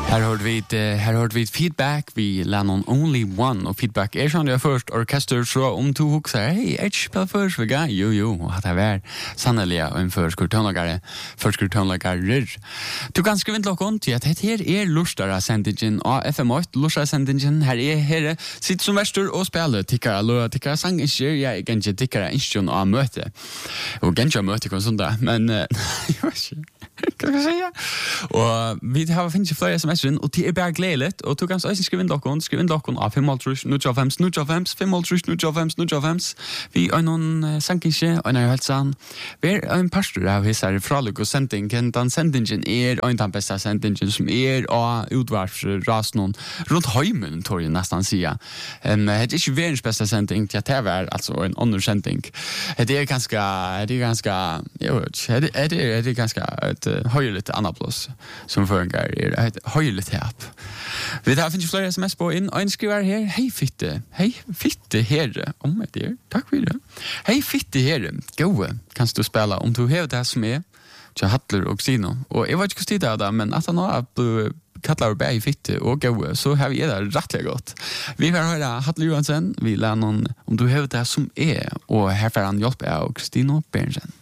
Här hörde vi feedback vi Lennon Only One och feedback är som jag först orkester så om du huxar hej Edge spela först vega jo och det var sannolikt en förskurtonlagare du kan skriva in lokon till att det här är lustara sendingen av FM8 lustara sendingen här sitter som värstor och spelar tickar sang inte jag kan inte tickar inte av möte och ganska möte kan sånt men jag vet inte kan jag säga och vi har finns flera sms och det är bara glädligt och du kan också skriva in lokon av 505 vi är någon sankiske och när hälsan vi är en pastor av hisar fraluk och sendingen den sendingen är en den bästa sendingen som är och utvars rasnon runt hemmen tror jag nästan säga det är inte världens bästa sending till att det är alltså en annan sending det är ganska jag vet det är ganska ett höjligt anaplos som förgår är höjligt här. Vi har finns flera sms på in och en skriver här hej fitte herre om det är tack för det hej fitte herre gå kan du spela om du har det som är jag hattler och sino och jag vet inte hur det är där men att han har kallar bäj fitte och gå så har vi det rättligt gott. Vi har höra Hattler Johansen vi lär någon om du har det som är och här får han hjälp av Kristina Bernsen.